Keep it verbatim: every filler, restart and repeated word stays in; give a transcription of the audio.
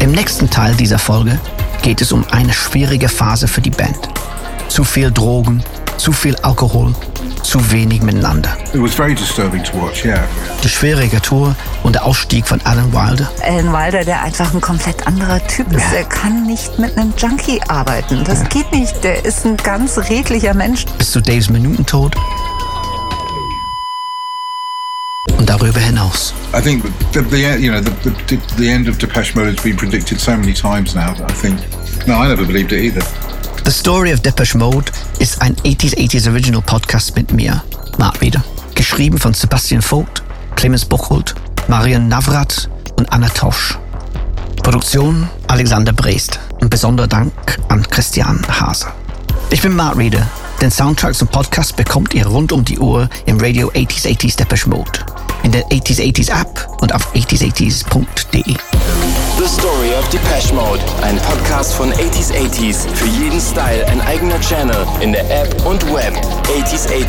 Im nächsten Teil dieser Folge geht es um eine schwierige Phase für die Band. Zu viel Drogen, zu viel Alkohol, zu wenig miteinander. It was very disturbing to watch, yeah. Die schwierige Tour und der Ausstieg von Alan Wilder. Alan Wilder, der einfach ein komplett anderer Typ ist. Der kann nicht mit einem Junkie arbeiten. Das geht nicht. Der ist ein ganz redlicher Mensch. Bis zu Daves Minutentod. Und darüber hinaus. I think the, the you know the, the the end of Depeche Mode has been predicted so many times now that I think no, I never believed it either. The Story of Depeche Mode ist ein eighties eighties Original Podcast mit mir, Mark Reeder. Geschrieben von Sebastian Vogt, Clemens Buchholz, Marian Navrat und Anna Tosch. Produktion Alexander Brest. Und besonderer Dank an Christian Hase. Ich bin Mark Reeder. Den Soundtrack zum Podcast bekommt ihr rund um die Uhr im Radio eighties eighties Depeche Mode, in der eighties eighties App und auf eighties eighties punkt de. The Story of Depeche Mode, ein Podcast von eighties eighties. Für jeden Style ein eigener Channel in der App und Web. eighties eighties